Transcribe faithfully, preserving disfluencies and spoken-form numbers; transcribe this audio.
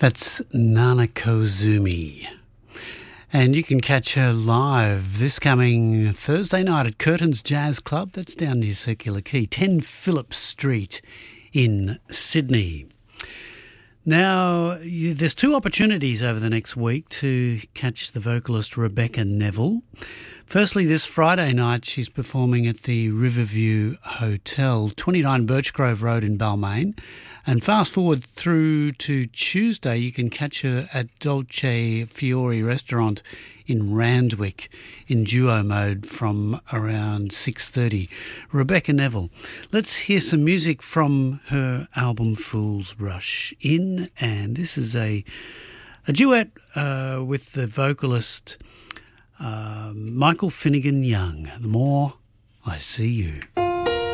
That's Nana Kozumi. And you can catch her live this coming Thursday night at Curtin's Jazz Club. That's down near Circular Quay, ten Phillip Street in Sydney. Now, you, there's two opportunities over the next week to catch the vocalist Rebecca Neville. Firstly, this Friday night, she's performing at the Riverview Hotel, twenty-nine Birchgrove Road in Balmain. And fast forward through to Tuesday, you can catch her at Dolce Fiore Restaurant in Randwick in duo mode from around six thirty. Rebecca Neville. Let's hear some music from her album Fool's Rush In, and this is a, a duet uh, with the vocalist uh, Michael Finnegan Young. The More I See You.